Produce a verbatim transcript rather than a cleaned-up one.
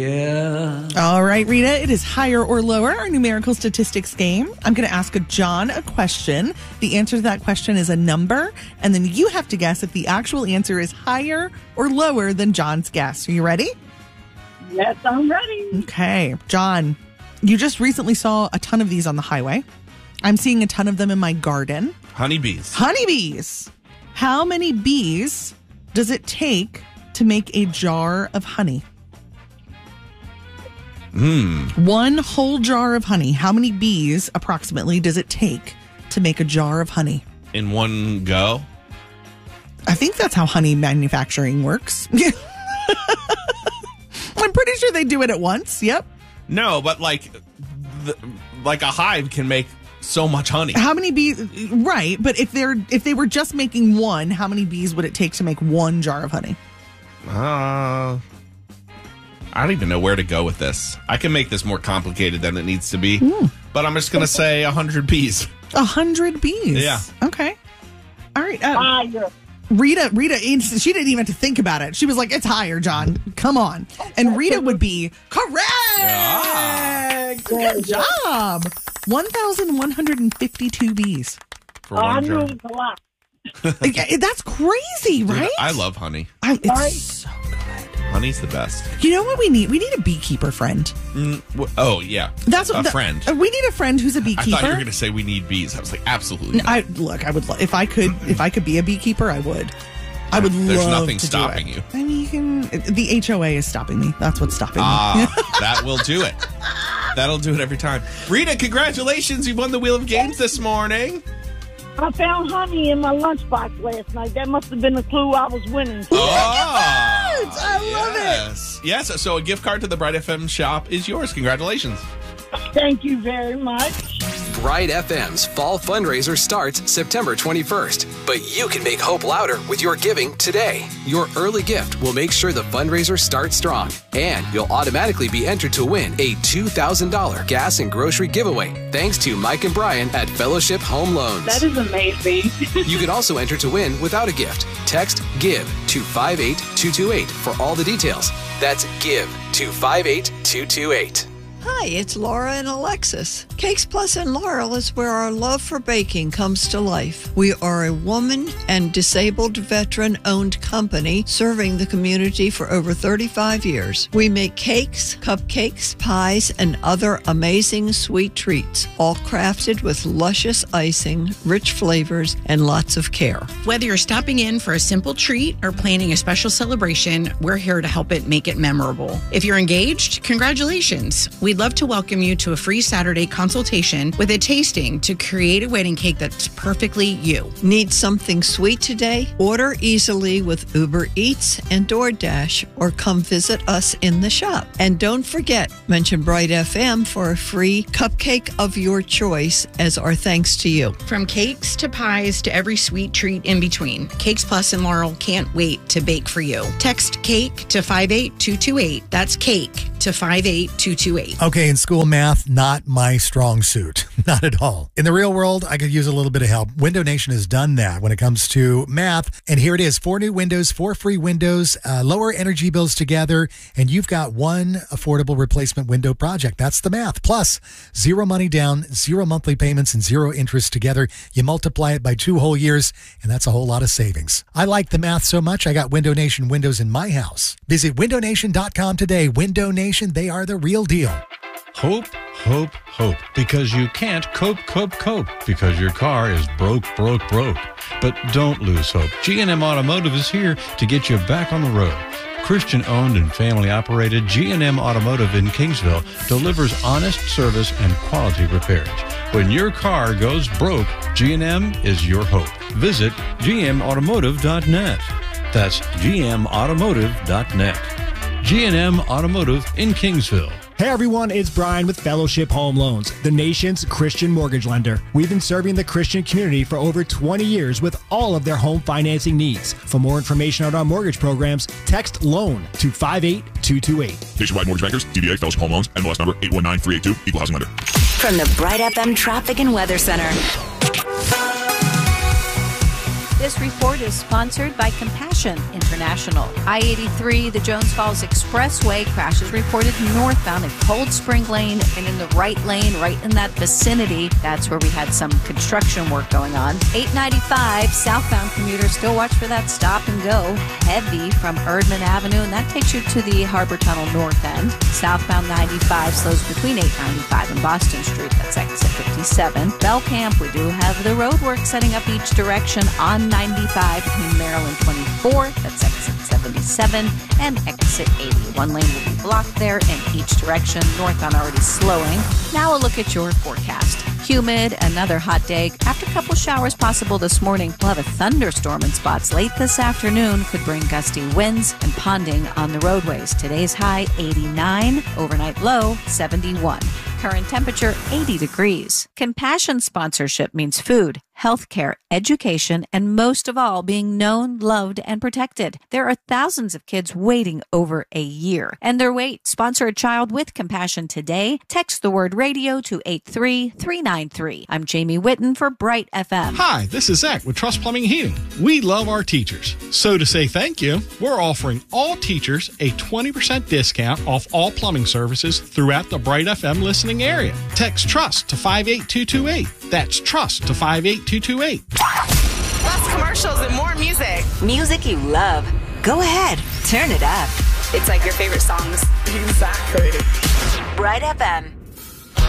Yeah. All right, Rita, it is higher or lower, our numerical statistics game. I'm going to ask John a question. The answer to that question is a number, and then you have to guess if the actual answer is higher or lower than John's guess. Are you ready? Yes, I'm ready. Okay, John, you just recently saw a ton of these on the highway. I'm seeing a ton of them in my garden. Honeybees. Honeybees. How many bees does it take to make a jar of honey? Hmm. One whole jar of honey. How many bees approximately does it take to make a jar of honey? In one go? I think that's how honey manufacturing works. I'm pretty sure they do it at once. Yep. No, but like, the, like a hive can make so much honey. How many bees? Right, but if they're if they were just making one, how many bees would it take to make one jar of honey? Uh, I don't even know where to go with this. I can make this more complicated than it needs to be, mm. but I'm just going to say one hundred bees. one hundred bees? Yeah. Okay. All right. Um, Higher. Rita, Rita, she didn't even have to think about it. She was like, it's higher, John. Come on. And Rita would be correct. Yeah. Good job. one thousand one hundred fifty-two bees. For one I knew jar. it was a lot. Yeah, that's crazy, right? Dude, I love honey. I, it's Right. so good. Honey's the best. You know what we need? We need a beekeeper friend. Mm, wh- oh, yeah. That's a what the, friend. uh, We need a friend who's a I beekeeper. thought you were going to say we need bees. I was like, absolutely not. I look. I would lo- if I could. If I could be a beekeeper, I would. I would There's love nothing to stopping do it. you. I mean, you can. The H O A is stopping me. That's what's stopping me. Ah, that will do it. That'll do it every time. Rita, congratulations. You won the Wheel of Games this morning. I found honey in my lunchbox last night. That must have been a clue I was winning. Oh, I love yes. it. Yes, so a gift card to the Bright F M shop is yours. Congratulations. Thank you very much. Bright F M's fall fundraiser starts September twenty-first, but you can make hope louder with your giving today. Your early gift will make sure the fundraiser starts strong, and you'll automatically be entered to win a two thousand dollars gas and grocery giveaway thanks to Mike and Brian at Fellowship Home Loans. That is amazing. You can also enter to win without a gift. Text GIVE to five eight two two eight for all the details. That's GIVE to five eight two two eight. Hi, it's Laura and Alexis. Cakes Plus in Laurel is where our love for baking comes to life. We are a woman and disabled veteran-owned company serving the community for over thirty-five years. We make cakes, cupcakes, pies, and other amazing sweet treats, all crafted with luscious icing, rich flavors, and lots of care. Whether you're stopping in for a simple treat or planning a special celebration, we're here to help it make it memorable. If you're engaged, congratulations. We'd love to welcome you to a free Saturday consultation with a tasting to create a wedding cake that's perfectly you. Need something sweet today? Order easily with Uber Eats and DoorDash, or come visit us in the shop. And don't forget, mention Bright F M for a free cupcake of your choice as our thanks to you. From cakes to pies to every sweet treat in between, Cakes Plus and Laurel can't wait to bake for you. Text CAKE to five eight two two eight. That's CAKE to five eight two two eight. Okay, in school math, not my strong suit. Not at all. In the real world, I could use a little bit of help. Window Nation has done that when it comes to math. And here it is. Four new windows, four free windows, uh, lower energy bills together, and you've got one affordable replacement window project. That's the math. Plus, zero money down, zero monthly payments, and zero interest together. You multiply it by two whole years, and that's a whole lot of savings. I like the math so much, I got Window Nation windows in my house. Visit window nation dot com today. Window Nation, they are the real deal. Hope, hope, hope. Because you can't cope, cope, cope. Because your car is broke, broke, broke. But don't lose hope. G and M Automotive is here to get you back on the road. Christian-owned and family-operated G and M Automotive in Kingsville delivers honest service and quality repairs. When your car goes broke, G and M is your hope. Visit G M automotive dot net. That's G M automotive dot net. G and M Automotive in Kingsville. Hey everyone, it's Brian with Fellowship Home Loans, the nation's Christian mortgage lender. We've been serving the Christian community for over twenty years with all of their home financing needs. For more information on our mortgage programs, text LOAN to five eight two two eight. Nationwide Mortgage Bankers, D B A Fellowship Home Loans, N M L S number eight one nine three eight two, Equal Housing Lender. From the Bright F M Traffic and Weather Center. This report is sponsored by Compassion International. I eighty-three, the Jones Falls Expressway, crashes reported northbound at Cold Spring Lane and in the right lane, right in that vicinity. That's where we had some construction work going on. eight ninety-five, southbound commuters still watch for that stop and go. Heavy from Erdman Avenue, and that takes you to the Harbor Tunnel north end. Southbound ninety-five slows between eight ninety-five and Boston Street. That's exit fifty-seven. Bell Camp, we do have the road work setting up each direction on ninety-five between Maryland twenty-four. That's exit seventy-seven and exit eighty. One lane will be blocked there in each direction. Northbound already slowing. Now a look at your forecast. Humid, another hot day. After a couple showers possible this morning, we'll have a thunderstorm in spots late this afternoon. Could bring gusty winds and ponding on the roadways. Today's high eighty-nine, overnight low seventy-one. Current temperature eighty degrees. Compassion sponsorship means food, healthcare, education, and most of all, being known, loved, and protected. There are thousands of kids waiting over a year. And their wait. Sponsor a child with Compassion today. Text the word radio to eight three three nine three. I'm Jamie Whitten for Bright F M. Hi, this is Zach with Trust Plumbing and Heating. We love our teachers. So to say thank you, we're offering all teachers a twenty percent discount off all plumbing services throughout the Bright F M listening area. Text TRUST to five eight two two eight. That's TRUST to five eight two two eight. Less commercials and more music. Music you love. Go ahead, turn it up. It's like your favorite songs. Exactly. Bright F M.